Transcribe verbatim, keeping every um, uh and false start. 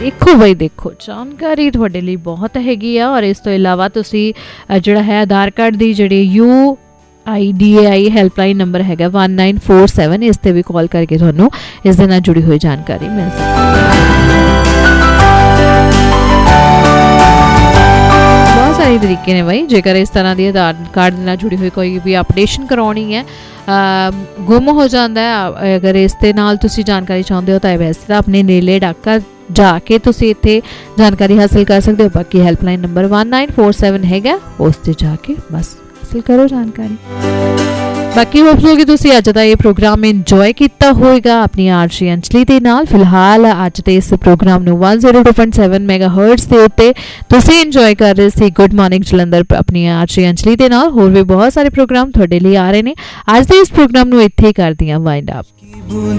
देखो बई देखो जानकारी तुहाडे लई बहुत हैगी आ। और इस तो इलावा तुसी जिहड़ा है आधार कार्ड दी जिहड़ी you I D A I helpline number हैगा वन नाइन फोर सैवन, इस ते भी कॉल करके तुहानूं इस दे नाल जुड़ी हुई जानकारी मिल सकती है। बहुत सारे तरीके ने भाई, जेकर इस तरह की आधार कार्ड नाल जुड़ी हुई कोई भी अपडेशन करवानी है, गुम हो जाता है, अगर इस दे नाल तुसी जानकारी चाहते हो तो वैसे तो अपने नेड़े डाका जाके तुसी इत्थे जानकारी हासिल कर सकते हो। बाकी helpline number one nine four seven हैगा, उस ते जाके बस हासिल करो जानकारी। बाकी होप सो कि तुसी अज दा ये प्रोग्राम इंजॉय किया होएगा अपनी आरजी अंजलि दे नाल। फिलहाल अज दे इस प्रोग्राम नूं one zero two point seven megahertz दे उत्ते तुसी इंजॉय कर रहे सी गुड मॉर्निंग जलंधर अपनी आरजी अंजलि दे नाल। होर भी बहुत सारे प्रोग्राम तुहाडे लई आ रहे ने। अज दे इस प्रोग्राम नूं इत्थे ही करदी आं वाइंड अप।